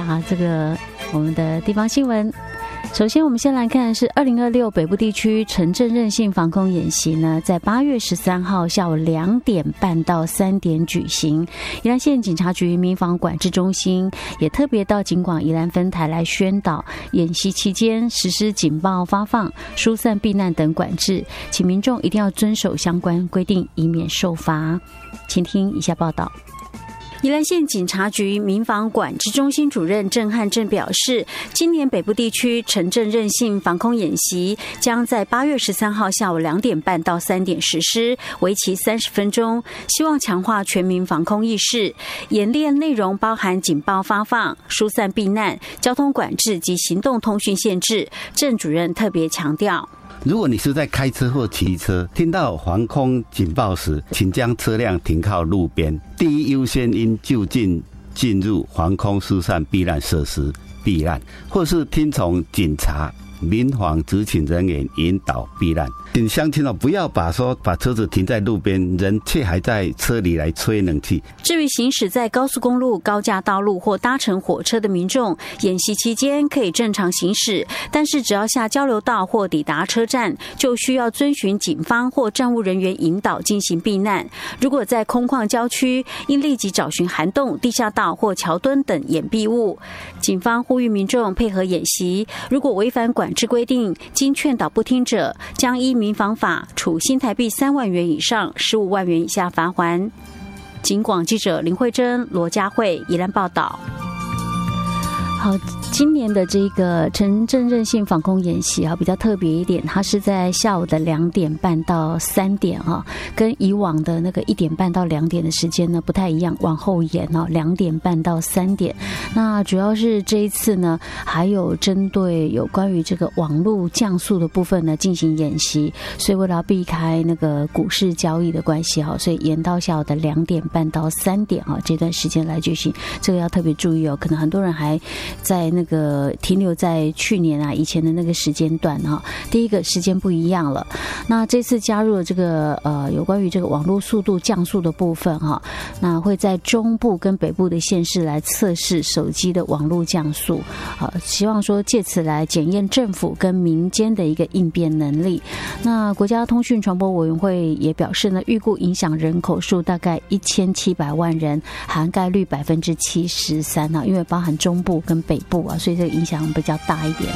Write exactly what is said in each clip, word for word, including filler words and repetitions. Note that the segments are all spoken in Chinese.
下这个我们的地方新闻。首先我们先来看是二零二六北部地区城镇韧性防空演习呢，在八月十三号下午两点半到三点举行。宜兰县警察局民防管制中心也特别到警广宜兰分台来宣导，演习期间实施警报发放、疏散避难等管制，请民众一定要遵守相关规定，以免受罚。请听以下报道。宜兰县警察局民防管制中心主任郑汉正表示，今年北部地区城镇韧性防空演习将在八月十三号下午两点半到三点实施，为期三十分钟，希望强化全民防空意识。演练内容包含警报发放、疏散避难、交通管制及行动通讯限制。郑主任特别强调， 如果你是在开车或骑车，听到防空警报时，请将车辆停靠路边，第一优先应就近进入防空疏散避难设施避难，或是听从警察、民防执勤人员引导避难。请乡亲哦，不要把说把车子停在路边，人却还在车里来吹冷气。 至于行驶在高速公路、高架道路或搭乘火车的民众，演习期间可以正常行驶，但是只要下交流道或抵达车站，就需要遵循警方或站务人员引导进行避难。如果在空旷郊区，应立即找寻涵洞、地下道或桥墩等掩蔽物。警方呼吁民众配合演习，如果违反管制规定，经劝导不听者，将依民防法处新台币三万元以上十五万元以下罚锾。警广记者林慧珍、罗佳慧宜兰报道。好，今年的这个城镇韧性防空演习啊，比较特别一点，它是在下午的两点半到三点啊，跟以往的那个一点半到两点的时间呢不太一样，往后延哦，两点半到三点。那主要是这一次呢，还有针对有关于这个网络降速的部分呢进行演习，所以为了要避开那个股市交易的关系哈，所以延到下午的两点半到三点啊这段时间来举行，这个要特别注意哦，可能很多人还在那个停留在去年啊以前的那个时间段哈，第一个时间不一样了。那这次加入了这个呃有关于这个网络速度降速的部分哈，那会在中部跟北部的县市来测试手机的网络降速，好，希望说借此来检验政府跟民间的一个应变能力。那国家通讯传播委员会也表示呢，预估影响人口数大概一千七百万人，涵盖率百分之七十三啊，因为包含中部跟北部啊，所以这个影响比较大一点。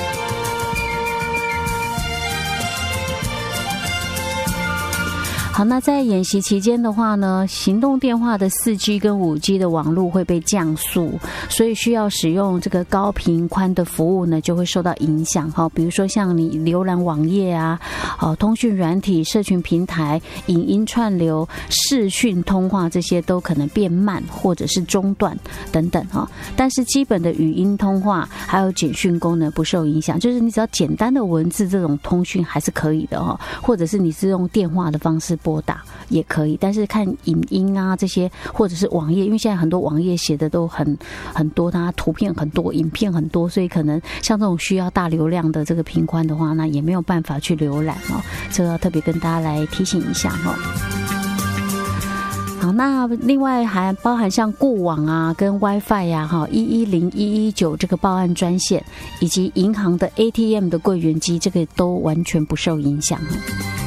好，那在演习期间的话呢，行动电话的 四 G 跟 五 G 的网络会被降速，所以需要使用这个高频宽的服务呢就会受到影响哈。比如说像你浏览网页啊、哦、通讯软体、社群平台、影音串流、视讯通话，这些都可能变慢或者是中断等等哈。但是基本的语音通话还有简讯功能不受影响，就是你只要简单的文字这种通讯还是可以的哈，或者是你是用电话的方式拨打也可以，但是看影音啊这些或者是网页，因为现在很多网页写的都很很多，它图片很多，影片很多，所以可能像这种需要大流量的这个频宽的话，那也没有办法去浏览哦，这个要特别跟大家来提醒一下哦。好，那另外还包含像固网啊、跟 WiFi 呀、哈一一零一一九这个报案专线，以及银行的 A T M 的柜员机，这个都完全不受影响。